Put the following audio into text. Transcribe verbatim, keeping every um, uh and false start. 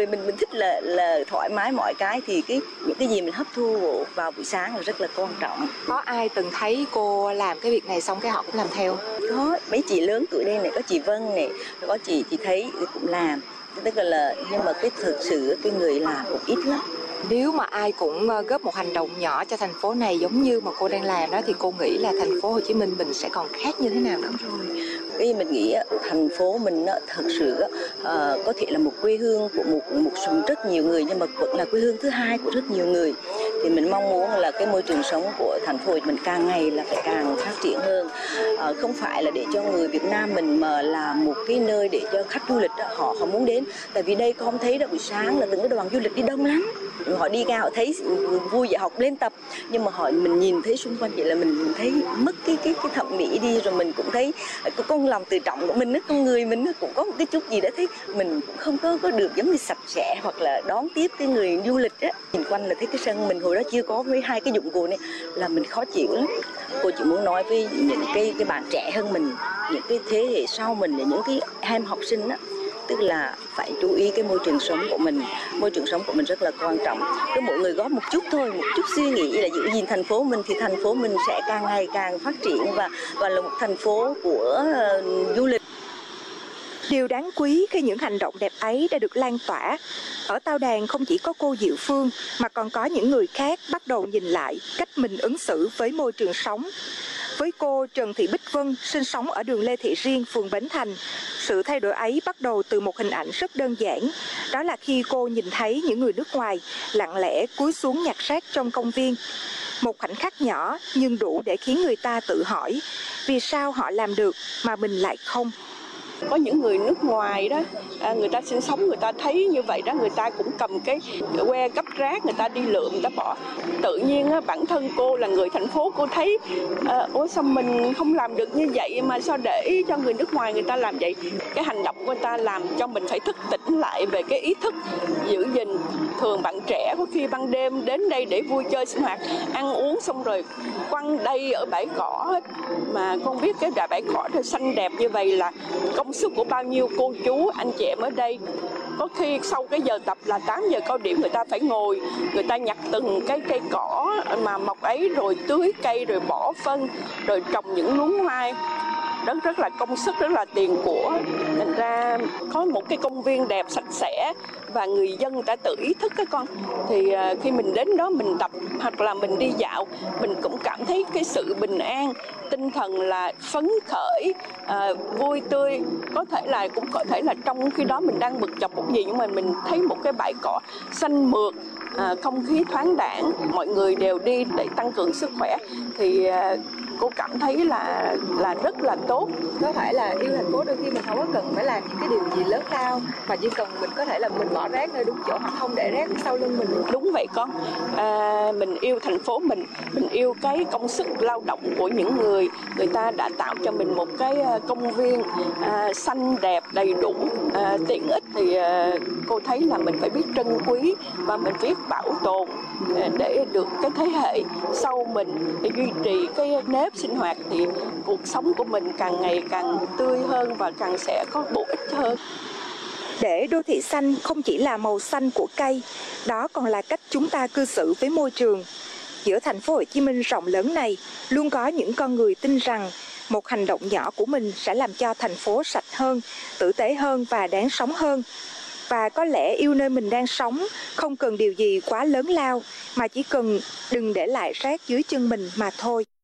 mình mình thích là là thoải mái mọi cái, thì cái những cái gì mình hấp thu vào buổi sáng là rất là quan trọng. Có ai từng thấy cô làm cái việc này xong cái họ cũng làm theo? Có mấy chị lớn tuổi đây này, có chị Vân này, có chị chị thấy cũng làm, tức là nhưng mà cái thực sự cái người làm cũng ít lắm. Nếu mà ai cũng góp một hành động nhỏ cho thành phố này giống như mà cô đang làm đó, thì cô nghĩ là thành phố Hồ Chí Minh mình sẽ còn khác như thế nào nữa rồi? Cái mình nghĩ thành phố mình thật sự uh, có thể là một quê hương của một một số rất nhiều người, nhưng mà vẫn là quê hương thứ hai của rất nhiều người. Thì mình mong muốn là cái môi trường sống của thành phố mình càng ngày là phải càng phát triển hơn, uh, không phải là để cho người Việt Nam mình mà là một cái nơi để cho khách du lịch họ họ muốn đến. Tại vì đây con thấy đó, buổi sáng là từng cái đoàn du lịch đi đông lắm, họ đi ra họ thấy vui vậy học lên tập, nhưng mà họ mình nhìn thấy xung quanh vậy là mình thấy mất cái cái cái thẩm mỹ đi, rồi mình cũng thấy có con lòng tự trọng của mình, con người mình cũng có một cái chút gì đó thấy mình cũng không có có được giống như sạch sẽ hoặc là đón tiếp cái người du lịch á. Nhìn quanh là thấy cái sân mình hồi đó chưa có với hai cái dụng cụ này là mình khó chịu lắm. Cô chỉ muốn nói với những cái cái bạn trẻ hơn mình, những cái thế hệ sau mình, những cái em học sinh á, tức là phải chú ý cái môi trường sống của mình. Môi trường sống của mình rất là quan trọng. Cứ mỗi người góp một chút thôi, một chút suy nghĩ là giữ gìn thành phố mình, thì thành phố mình sẽ càng ngày càng phát triển và và là một thành phố của uh, du lịch. Điều đáng quý khi những hành động đẹp ấy đã được lan tỏa. Ở Tao Đàn không chỉ có cô Diệu Phương mà còn có những người khác bắt đầu nhìn lại cách mình ứng xử với môi trường sống. Với cô Trần Thị Bích Vân sinh sống ở đường Lê Thị Riêng, phường Bến Thành, sự thay đổi ấy bắt đầu từ một hình ảnh rất đơn giản. Đó là khi cô nhìn thấy những người nước ngoài lặng lẽ cúi xuống nhặt rác trong công viên. Một khoảnh khắc nhỏ nhưng đủ để khiến người ta tự hỏi vì sao họ làm được mà mình lại không. Có những người nước ngoài đó, người ta sinh sống, người ta thấy như vậy đó, người ta cũng cầm cái que gấp rác, người ta đi lượm, người ta bỏ. Tự nhiên bản thân cô là người thành phố, cô thấy ủa sao mình không làm được như vậy mà sao để cho người nước ngoài người ta làm vậy. Cái hành động của người ta làm cho mình phải thức tỉnh lại về cái ý thức giữ gìn. Thường bạn trẻ có khi ban đêm đến đây để vui chơi sinh hoạt, ăn uống xong rồi quăng đây ở bãi cỏ hết. Mà con biết cái bãi cỏ thì xanh đẹp như vậy là công sức của bao nhiêu cô chú anh chị em ở đây. Có khi sau cái giờ tập là tám giờ cao điểm, người ta phải ngồi, người ta nhặt từng cái cây cỏ mà mọc ấy, rồi tưới cây, rồi bỏ phân, rồi trồng những luống hoa. Rất rất là công sức, rất là tiền của. Thành ra có một cái công viên đẹp sạch sẽ và người dân đã tự ý thức các con. Thì uh, khi mình đến đó mình tập hoặc là mình đi dạo, mình cũng cảm thấy cái sự bình an, tinh thần là phấn khởi, uh, vui tươi. Có thể là cũng có thể là trong khi đó mình đang bực dọc một gì, nhưng mà mình thấy một cái bãi cỏ xanh mượt, À, không khí thoáng đãng, mọi người đều đi để tăng cường sức khỏe, thì à, cô cảm thấy là là rất là tốt. Có thể là yêu thành phố đôi khi mình không có cần phải làm những cái điều gì lớn lao, mà chỉ cần mình có thể là mình bỏ rác nơi đúng chỗ, không để rác sau lưng mình. Đúng vậy con, à, mình yêu thành phố mình, mình yêu cái công sức lao động của những người, người ta đã tạo cho mình một cái công viên à, xanh đẹp đầy đủ, à, tiện ích, thì à, cô thấy là mình phải biết trân quý và mình biết bảo tồn để được cái thế hệ sau mình để duy trì cái nếp sinh hoạt, thì cuộc sống của mình càng ngày càng tươi hơn và càng sẽ có bổ ích hơn. Để đô thị xanh không chỉ là màu xanh của cây, đó còn là cách chúng ta cư xử với môi trường. Giữa thành phố Hồ Chí Minh rộng lớn này, luôn có những con người tin rằng một hành động nhỏ của mình sẽ làm cho thành phố sạch hơn, tử tế hơn và đáng sống hơn. Và có lẽ yêu nơi mình đang sống không cần điều gì quá lớn lao, mà chỉ cần đừng để lại rác dưới chân mình mà thôi.